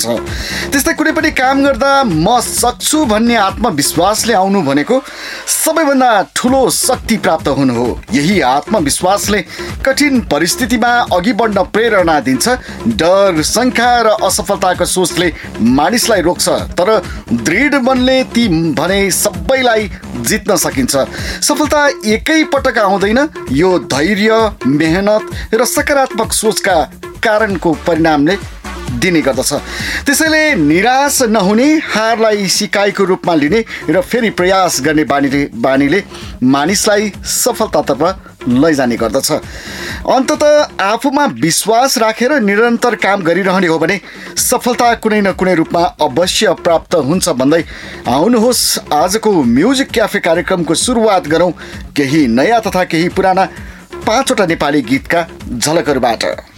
गर्छ। त्यस्तै कुनै पनि काम गर्दा म सक्छु भन्ने आत्मविश्वासले आउनु भनेको सबैभन्दा ठुलो शक्ति प्राप्त हुनु हो। यही आत्मविश्वासले कठिन परिस्थितिमा अघि बढ्न प्रेरणा दिन्छ। डर, शङ्का र असफलताको सोचले मानिसलाई रोक्छ, तर दृढ मनले ती भने सबैलाई जित्न सकिन्छ। सफलता एकै पटक आउँदैन, यो धैर्य, मेहनत र सकारात्मक सोचका कारणको परिणामले दिने गर्दछ। त्यसैले निराश नहुने, हारलाई सिकाइको रूपमा लिने र फेरि प्रयास गर्ने बानीले मानिसलाई सफलतातर्फ लैजाने गर्दछ। अन्ततः आफूमा विश्वास राखेर निरन्तर काम गरिरहने हो भने सफलता कुनै न कुनै रूपमा अवश्य प्राप्त हुन्छ भन्दै आउनुहोस् आजको म्युजिक क्याफे कार्यक्रमको सुरुवात गरौँ केही नयाँ तथा केही पुराना 5वटा नेपाली गीतका झलकहरूबाट।